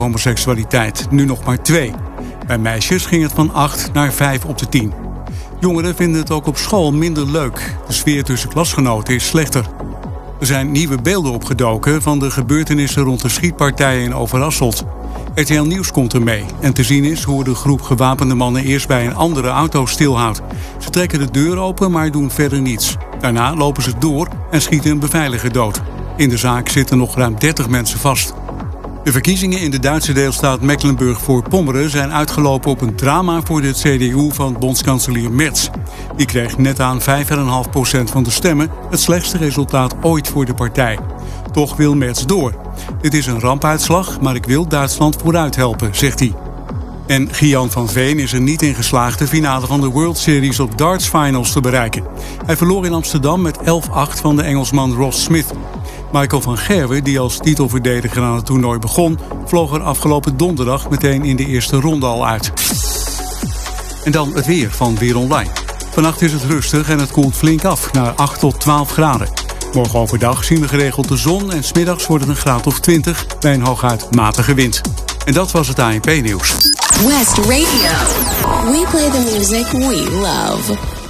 homoseksualiteit, nu nog maar 2. Bij meisjes ging het van 8 naar 5 op de 10. Jongeren vinden het ook op school minder leuk. De sfeer tussen klasgenoten is slechter. Er zijn nieuwe beelden opgedoken van de gebeurtenissen rond de schietpartijen in Overasselt. RTL Nieuws komt ermee en te zien is hoe de groep gewapende mannen eerst bij een andere auto stilhoudt. Ze trekken de deur open, maar doen verder niets. Daarna lopen ze door en schieten een beveiliger dood. In de zaak zitten nog ruim 30 mensen vast. De verkiezingen in de Duitse deelstaat Mecklenburg-Voorpommeren zijn uitgelopen op een drama voor de CDU van bondskanselier Merz. Die kreeg net aan 5,5% van de stemmen, het slechtste resultaat ooit voor de partij. Toch wil Merz door. Dit is een rampuitslag, maar ik wil Duitsland vooruit helpen, zegt hij. En Gian van Veen is er niet in geslaagd de finale van de World Series op Darts Finals te bereiken. Hij verloor in Amsterdam met 11-8 van de Engelsman Ross Smith. Michael van Gerwen, die als titelverdediger aan het toernooi begon, vloog er afgelopen donderdag meteen in de eerste ronde al uit. En dan het weer van Weer Online. Vannacht is het rustig en het koelt flink af naar 8 tot 12 graden. Morgen overdag zien we geregeld de zon en 's middags wordt het een graad of 20 bij een hooguit matige wind. En dat was het ANP-nieuws. West Radio. We play the music we love.